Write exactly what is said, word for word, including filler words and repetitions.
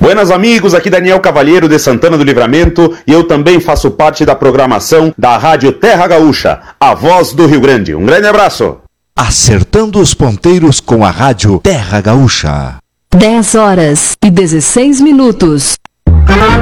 Buenas amigos, aqui Daniel Cavalheiro de Santana do Livramento e eu também faço parte da programação da Rádio Terra Gaúcha, a voz do Rio Grande. Um grande abraço. Acertando os ponteiros com a Rádio Terra Gaúcha. dez horas e dezesseis minutos.